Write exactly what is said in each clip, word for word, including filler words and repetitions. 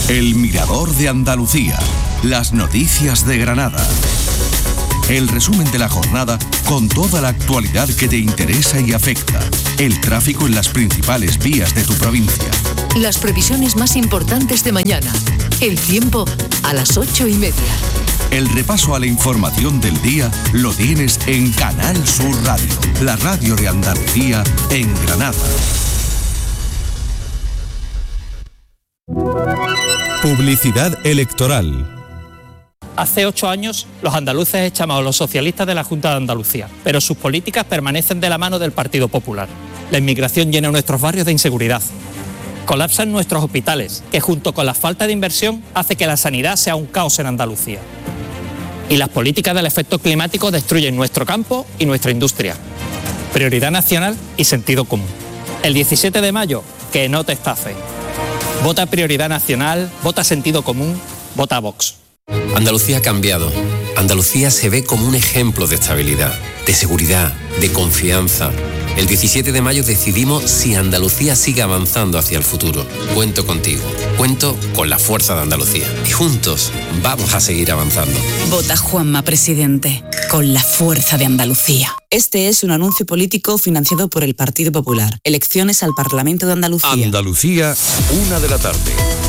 El Mirador de Andalucía. Las noticias de Granada. El resumen de la jornada con toda la actualidad que te interesa y afecta. El tráfico en las principales vías de tu provincia. Las previsiones más importantes de mañana. El tiempo a las ocho y media. El repaso a la información del día lo tienes en Canal Sur Radio, la radio de Andalucía en Granada. Publicidad electoral. Hace ocho años los andaluces echamos a los socialistas de la Junta de Andalucía, pero sus políticas permanecen de la mano del Partido Popular. La inmigración llena nuestros barrios de inseguridad. Colapsan nuestros hospitales, que junto con la falta de inversión hace que la sanidad sea un caos en Andalucía. Y las políticas del efecto climático destruyen nuestro campo y nuestra industria. Prioridad nacional y sentido común. El diecisiete de mayo, que no te estafe. Vota Prioridad Nacional, vota Sentido Común, vota Vox. Andalucía ha cambiado. Andalucía se ve como un ejemplo de estabilidad, de seguridad, de confianza. El diecisiete de mayo decidimos si Andalucía sigue avanzando hacia el futuro. Cuento contigo, cuento con la fuerza de Andalucía. Y juntos vamos a seguir avanzando. Vota Juanma Presidente, con la fuerza de Andalucía. Este es un anuncio político financiado por el Partido Popular. Elecciones al Parlamento de Andalucía. Andalucía, una de la tarde.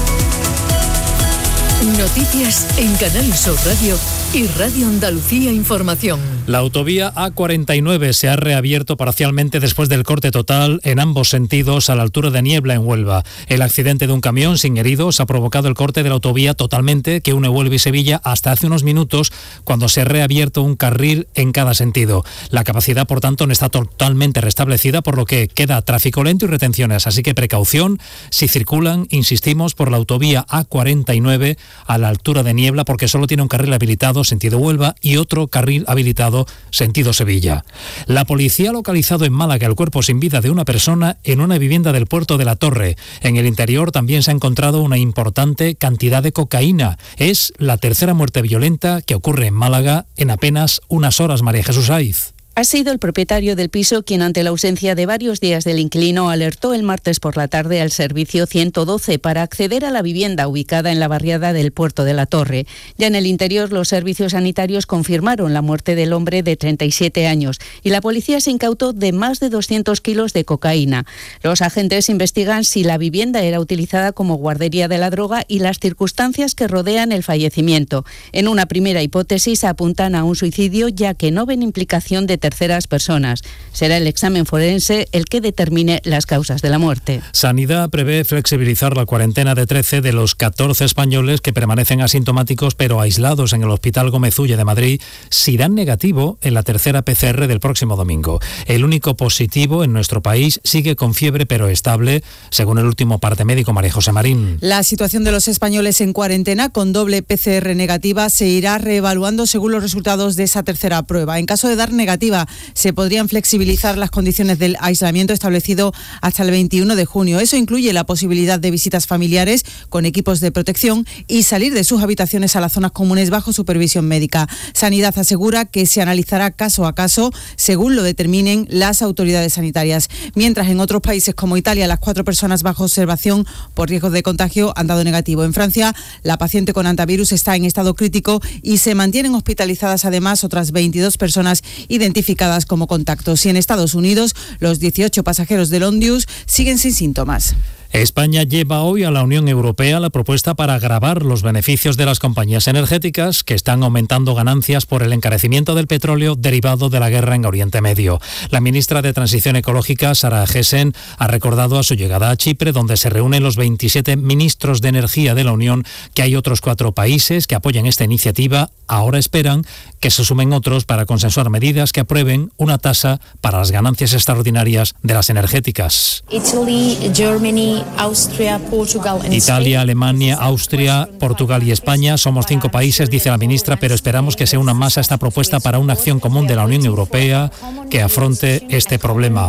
Noticias en Canal Sur Radio y Radio Andalucía Información. La autovía A cuarenta y nueve se ha reabierto parcialmente después del corte total en ambos sentidos a la altura de Niebla en Huelva. El accidente de un camión sin heridos ha provocado el corte de la autovía totalmente que une Huelva y Sevilla hasta hace unos minutos, cuando se ha reabierto un carril en cada sentido. La capacidad, por tanto, no está totalmente restablecida, por lo que queda tráfico lento y retenciones. Así que precaución si circulan, insistimos, por la autovía A cuarenta y nueve a la altura de Niebla, porque solo tiene un carril habilitado sentido Huelva y otro carril habilitado sentido Sevilla. La policía ha localizado en Málaga el cuerpo sin vida de una persona en una vivienda del puerto de la Torre. En el interior también se ha encontrado una importante cantidad de cocaína. Es la tercera muerte violenta que ocurre en Málaga en apenas unas horas. María Jesús Aiz. Ha sido el propietario del piso quien, ante la ausencia de varios días del inquilino, alertó el martes por la tarde al servicio ciento doce para acceder a la vivienda ubicada en la barriada del Puerto de la Torre. Ya en el interior, los servicios sanitarios confirmaron la muerte del hombre de treinta y siete años y la policía se incautó de más de doscientos kilos de cocaína. Los agentes investigan si la vivienda era utilizada como guardería de la droga y las circunstancias que rodean el fallecimiento. En una primera hipótesis apuntan a un suicidio, ya que no ven implicación de terceras personas. Será el examen forense el que determine las causas de la muerte. Sanidad prevé flexibilizar la cuarentena de trece de los catorce españoles que permanecen asintomáticos pero aislados en el Hospital Gómez Ulla de Madrid si dan negativo en la tercera P C R del próximo domingo. El único positivo en nuestro país sigue con fiebre pero estable, según el último parte médico María José Marín. La situación de los españoles en cuarentena con doble P C R negativa se irá reevaluando según los resultados de esa tercera prueba. En caso de dar negativa, se podrían flexibilizar las condiciones del aislamiento establecido hasta el veintiuno de junio. Eso incluye la posibilidad de visitas familiares con equipos de protección y salir de sus habitaciones a las zonas comunes bajo supervisión médica. Sanidad asegura que se analizará caso a caso según lo determinen las autoridades sanitarias. Mientras en otros países como Italia, las cuatro personas bajo observación por riesgo de contagio han dado negativo. En Francia, la paciente con antivirus está en estado crítico y se mantienen hospitalizadas además otras veintidós personas identificadas como contactos. Y en Estados Unidos, los dieciocho pasajeros del Ondius siguen sin síntomas. España lleva hoy a la Unión Europea la propuesta para gravar los beneficios de las compañías energéticas que están aumentando ganancias por el encarecimiento del petróleo derivado de la guerra en Oriente Medio. La ministra de Transición Ecológica, Sara Gessen, ha recordado a su llegada a Chipre, donde se reúnen los veintisiete ministros de energía de la Unión, que hay otros cuatro países que apoyan esta iniciativa. Ahora esperan que se sumen otros para consensuar medidas que aprueben una tasa para las ganancias extraordinarias de las energéticas. Italy, Germany, Austria, Portugal and Italia, Alemania, Austria, Portugal y España somos cinco países, dice la ministra, pero esperamos que se unan más a esta propuesta para una acción común de la Unión Europea que afronte este problema.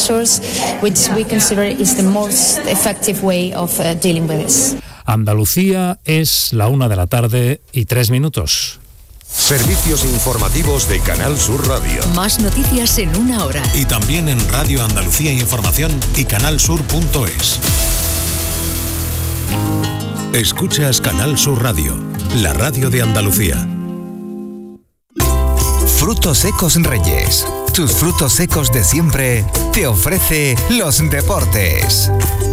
Andalucía es la una de la tarde y tres minutos. Servicios informativos de Canal Sur Radio. Más noticias en una hora. Y también en Radio Andalucía Información y canal sur punto es. Escuchas Canal Sur Radio, la radio de Andalucía. Frutos Secos Reyes. Tus frutos secos de siempre te ofrece los deportes.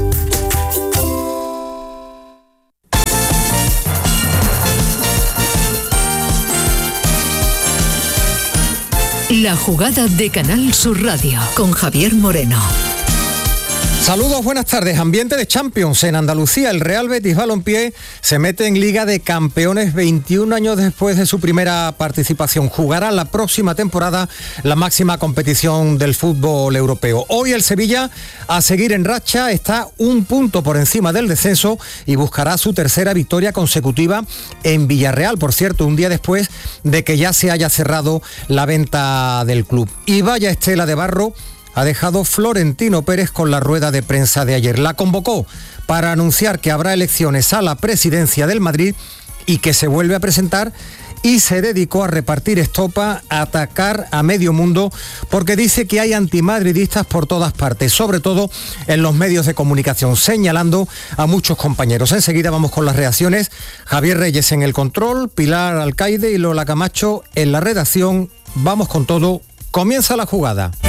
La jugada de Canal Sur Radio con Javier Moreno. Saludos, buenas tardes. Ambiente de Champions en Andalucía. El Real Betis Balompié se mete en Liga de Campeones veintiún años después de su primera participación. Jugará la próxima temporada la máxima competición del fútbol europeo. Hoy el Sevilla, a seguir en racha, está un punto por encima del descenso y buscará su tercera victoria consecutiva en Villarreal. Por cierto, un día después de que ya se haya cerrado la venta del club. Y vaya estela de barro ha dejado Florentino Pérez con la rueda de prensa de ayer. La convocó para anunciar que habrá elecciones a la presidencia del Madrid y que se vuelve a presentar, y se dedicó a repartir estopa, a atacar a medio mundo, porque dice que hay antimadridistas por todas partes, sobre todo en los medios de comunicación, señalando a muchos compañeros. Enseguida vamos con las reacciones. Javier Reyes en el control, Pilar Alcaide y Lola Camacho en la redacción. Vamos con todo. Comienza la jugada.